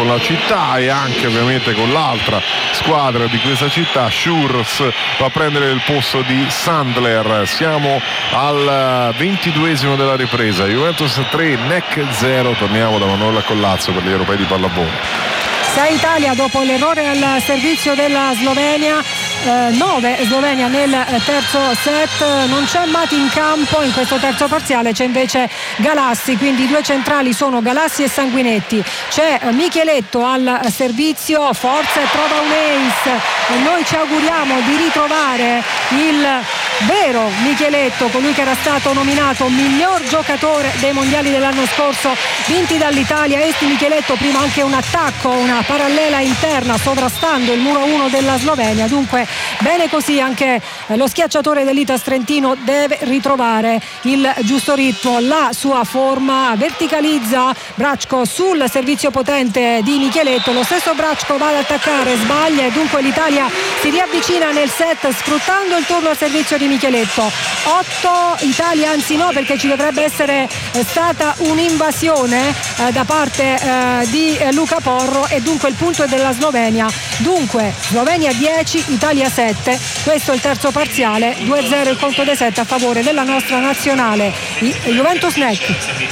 la città e anche ovviamente con l'altra squadra di questa città. Schurz va a prendere il posto di Sandler. Siamo al 22esimo della ripresa, Juventus 3, NEC 0. Torniamo da Manuela Collazzo per gli europei di pallavolo. 6 Italia dopo l'errore al servizio della Slovenia, 9 Slovenia nel terzo set. Non c'è Mati in campo in questo terzo parziale, c'è invece Galassi, quindi i due centrali sono Galassi e Sanguinetti. C'è Micheletto al servizio, forza e trova un ace, e noi ci auguriamo di ritrovare il vero Micheletto, colui che era stato nominato miglior giocatore dei mondiali dell'anno scorso vinti dall'Italia. Esti Micheletto prima anche un attacco, una parallela interna sovrastando il muro 1 della Slovenia. Dunque bene così, anche lo schiacciatore dell'Itas Trentino deve ritrovare il giusto ritmo, la sua forma. Verticalizza Bracco sul servizio potente di Micheletto, lo stesso Bracco va ad attaccare, sbaglia e dunque l'Italia si riavvicina nel set sfruttando il turno al servizio di Micheletto. 8 Italia, anzi no, perché ci dovrebbe essere stata un'invasione da parte di Luca Porro e dunque il punto è della Slovenia. Dunque Slovenia 10, Italia 7, questo è il terzo parziale, 2-0 il conto dei 7 a favore della nostra nazionale Juventus NEC.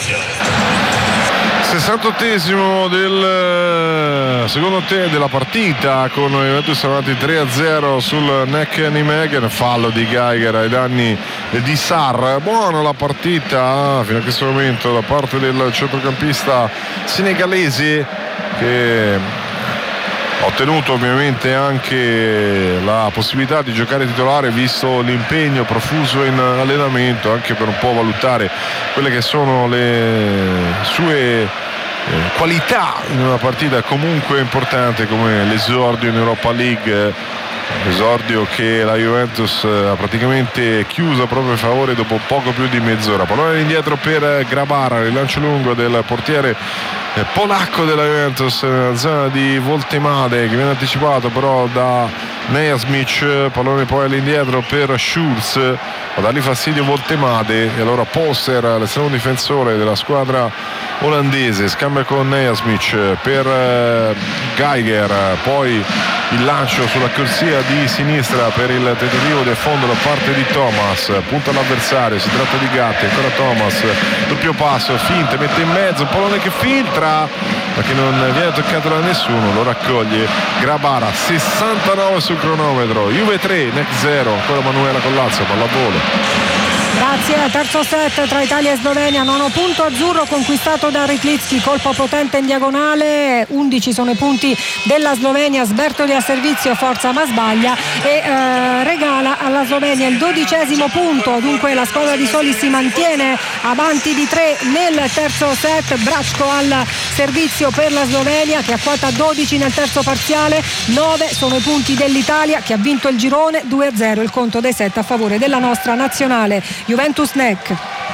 68esimo del secondo tempo della partita, con Juventus avanti 3-0 sul NEC Nijmegen. Fallo di Geiger ai danni di Sarr. Buona la partita fino a questo momento da parte del centrocampista senegalese, che ha ottenuto ovviamente anche la possibilità di giocare titolare visto l'impegno profuso in allenamento, anche per un po' valutare quelle che sono le sue qualità in una partita comunque importante come l'esordio in Europa League, esordio che la Juventus ha praticamente chiuso proprio in favore dopo poco più di mezz'ora. Pallone indietro per Grabara, rilancio lungo del portiere polacco della Juventus nella zona di Voltemade, che viene anticipato però da Neasmic. Pallone poi all'indietro per Schulz, a dargli fastidio Voltemade, e allora Poster, l'estremo difensore della squadra olandese, scambia con Neasmic per Geiger, poi il lancio sulla corsia di sinistra per il tentativo di affondo da parte di Thomas, punta l'avversario, si tratta di Gatti, ancora Thomas, doppio passo, finta, mette in mezzo, pallone che filtra ma che non viene toccato da nessuno, lo raccoglie Grabara. 69 sul cronometro, Juve 3, NEC 0, ancora Manuela Collazzo, pallavolo. Grazie, terzo set tra Italia e Slovenia, nono punto azzurro conquistato da Ryklitsky, colpo potente in diagonale, 11 sono i punti della Slovenia. Sbertoli a servizio, forza ma sbaglia e regala alla Slovenia il 12° punto. Dunque la squadra di Soli si mantiene avanti di 3 nel terzo set. Bracco al servizio per la Slovenia, che ha quota 12 nel terzo parziale. 9 sono i punti dell'Italia, che ha vinto il girone, 2-0 il conto dei 7 a favore della nostra nazionale Juventus NEC.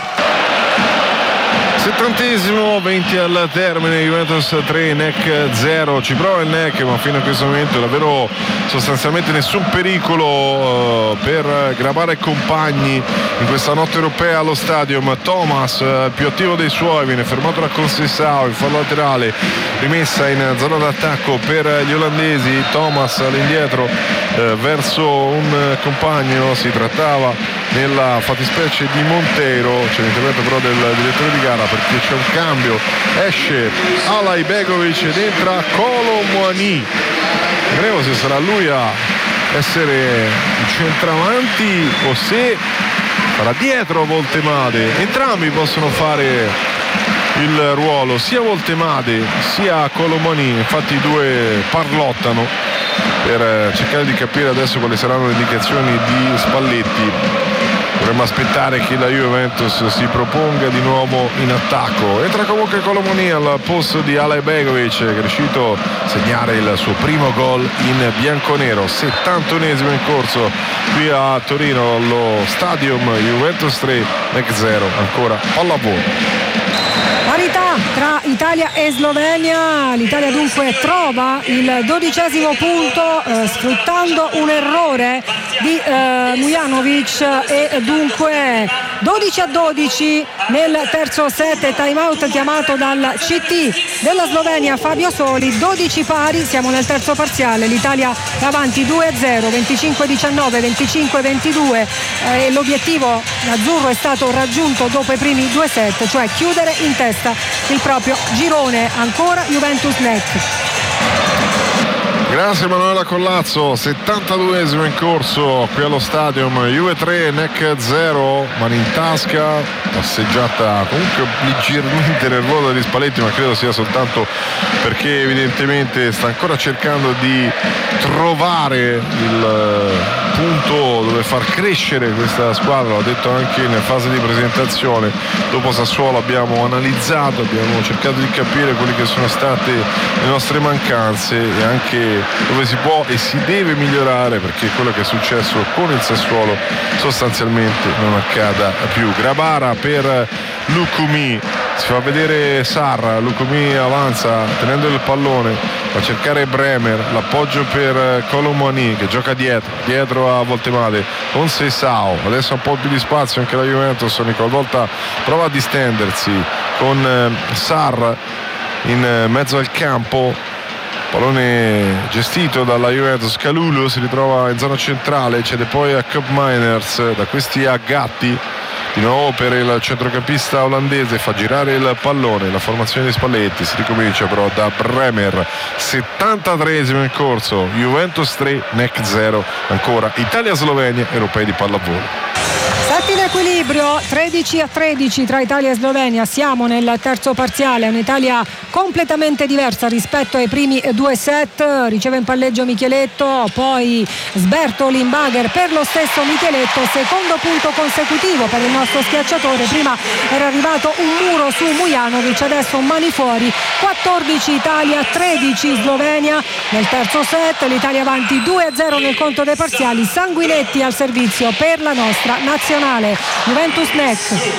70esimo, 20 al termine, Juventus 3, NEC 0. Ci prova il NEC, ma fino a questo momento davvero sostanzialmente nessun pericolo per Grabara e compagni in questa notte europea allo Stadium. Thomas, più attivo dei suoi, viene fermato da Conceição in fallo laterale, rimessa in zona d'attacco per gli olandesi. Thomas all'indietro verso un compagno, si trattava nella fattispecie di Monteiro. C'è l'intervento però del direttore di gara, perché c'è un cambio, esce Alaibegovic ed entra Colomboani. Vedremo se sarà lui a essere il centravanti o se farà dietro Voltemade. Entrambi possono fare il ruolo, sia Voltemade sia Colomboani, infatti i due parlottano per cercare di capire adesso quali saranno le indicazioni di Spalletti. Dovremmo aspettare che la Juventus si proponga di nuovo in attacco. Entra comunque Colomboani al posto di Alaibegovic, che è riuscito a segnare il suo primo gol in bianconero. 71esimo in corso qui a Torino allo Stadium. Juventus 3, NEC 0, ancora pallavolo. Parità tra Italia e Slovenia. L'Italia dunque trova il 12° punto sfruttando un errore di Mujanovic e dunque 12-12 nel terzo set. Time out chiamato dal CT della Slovenia Fabio Soli. 12 pari, siamo nel terzo parziale, l'Italia è avanti 2-0, 25-19, 25-22 e l'obiettivo azzurro è stato raggiunto dopo i primi 2 set, cioè chiudere in testa il proprio girone. Ancora Juventus NEC. Grazie Emanuela Collazzo. 72esimo in corso qui allo Stadium. Juve 3, NEC 0, mani in tasca, passeggiata comunque leggermente nervosa di Spalletti, ma credo sia soltanto perché evidentemente sta ancora cercando di trovare il punto dove far crescere questa squadra. L'ho detto anche in fase di presentazione. Dopo Sassuolo abbiamo analizzato, abbiamo cercato di capire quelle che sono state le nostre mancanze e anche dove si può e si deve migliorare, perché quello che è successo con il Sassuolo sostanzialmente non accada più. Grabara per Lukumi, si fa vedere Sarra, Lukumi avanza tenendo il pallone, va a cercare Bremer, l'appoggio per Colomboani che gioca dietro a Voltemade con Seisao. Adesso un po' più di spazio anche la Juventus, ogni volta prova a distendersi con Sarra in mezzo al campo. Pallone gestito dalla Juventus. Calulu si ritrova in zona centrale, cede poi a Cup Miners, da questi a Gatti di nuovo per il centrocampista olandese, fa girare il pallone, la formazione di Spalletti. Si ricomincia però da Bremer. 73esimo in corso, Juventus 3, NEC 0. Ancora Italia-Slovenia, europei di pallavolo. In equilibrio 13-13 tra Italia e Slovenia. Siamo nel terzo parziale, un'Italia completamente diversa rispetto ai primi 2 set. Riceve in palleggio Micheletto, poi Sbertoli in bagger per lo stesso Micheletto, secondo punto consecutivo per il nostro schiacciatore. Prima era arrivato un muro su Mujanovic, adesso mani fuori. 14 Italia, 13 Slovenia nel terzo set. L'Italia avanti 2-0 nel conto dei parziali. Sanguinetti al servizio per la nostra nazionale. Juventus NEC.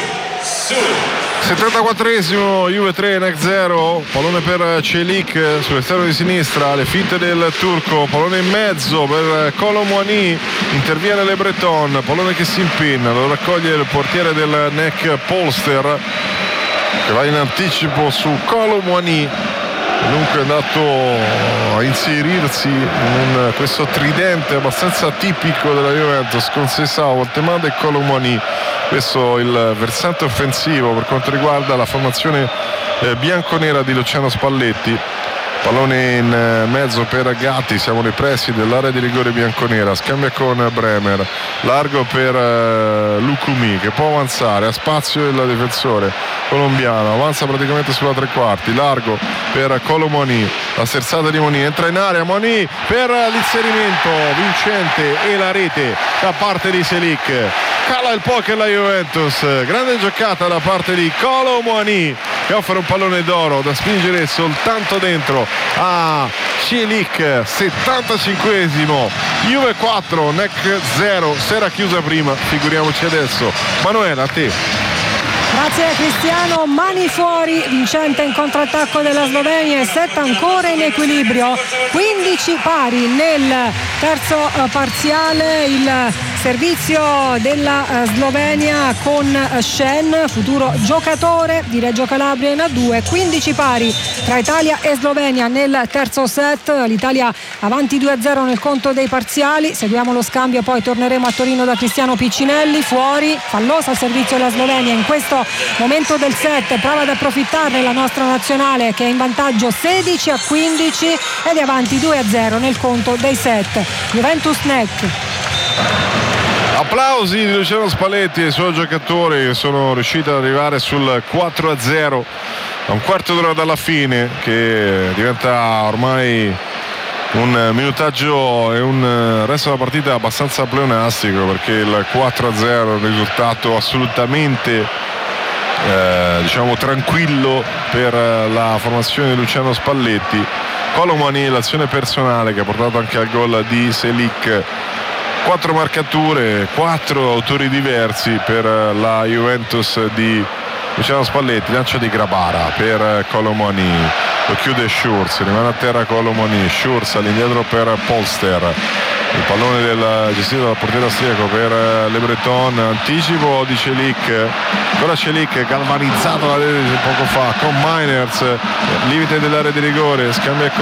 74esimo, Juve 3, NEC 0. Pallone per Celik sull'esterno di sinistra, le finte del turco, pallone in mezzo per Colomboani, interviene Le Breton, pallone che si impinna, lo raccoglie il portiere del NEC Polster che va in anticipo su Colomboani. Dunque è andato a inserirsi in questo tridente abbastanza tipico della Juventus con Seisao, Voltemade e Colomboani. Questo il versante offensivo per quanto riguarda la formazione bianconera di Luciano Spalletti. Pallone in mezzo per Gatti, siamo nei pressi dell'area di rigore bianconera, scambia con Bremer, largo per Lukumi che può avanzare, ha spazio il difensore colombiano, avanza praticamente sulla tre quarti, largo per Colomboani, la sterzata di Moni, entra in area Moni per l'inserimento vincente e la rete da parte di Celik. Cala il poker la Juventus, grande giocata da parte di Colomboani che offre un pallone d'oro da spingere soltanto dentro a Celik. 75esimo, Juve 4, NEC 0. Si era chiusa prima, figuriamoci adesso. Manuela, a te. Grazie Cristiano, mani fuori, vincente in contrattacco della Slovenia e set ancora in equilibrio, 15 pari nel terzo parziale. Il servizio della Slovenia con Shen, futuro giocatore di Reggio Calabria in A2. 15 pari tra Italia e Slovenia nel terzo set, l'Italia avanti 2-0 nel conto dei parziali. Seguiamo lo scambio, poi torneremo a Torino da Cristiano Piccinelli. Fuori, fallosa al servizio della Slovenia in questo momento del set, prova ad approfittarne la nostra nazionale che è in vantaggio 16-15 ed è avanti 2-0 nel conto dei set. Juventus NEC. Applausi di Luciano Spalletti e i suoi giocatori che sono riusciti ad arrivare sul 4-0 a un quarto d'ora dalla fine, che diventa ormai un minutaggio e un resto della partita abbastanza pleonastico, perché il 4-0 è un risultato assolutamente diciamo tranquillo per la formazione di Luciano Spalletti. Colomboani, l'azione personale che ha portato anche al gol di Celik. 4 marcature, 4 autori diversi per la Juventus di Luciano Spalletti, lancio di Grabara per Colomani, lo chiude Schurz, rimane a terra Colomani, Schurz all'indietro per Polster, il pallone gestito dal portiere austriaco per Le Breton, anticipo di Celik, ancora Celik galvanizzato da poco fa con Meiners, limite dell'area di rigore, scambia